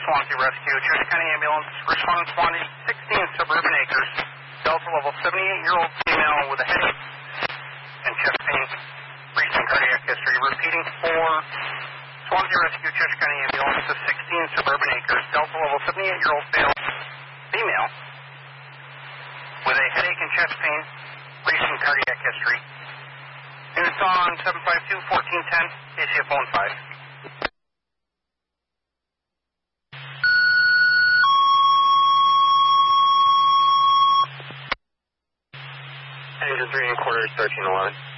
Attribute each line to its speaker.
Speaker 1: Swansea Rescue, Cheshire County Ambulance, responding Swansea, 16 Suburban Acres, Delta level 78-year-old female with a headache and chest pain, recent cardiac history. Repeating for Swansea Rescue, Cheshire County Ambulance, to 16 Suburban Acres, Delta level 78-year-old female with a headache and chest pain, recent cardiac history. Units on 752-1410, ACF 15. Engine 3 and quarters, 1311.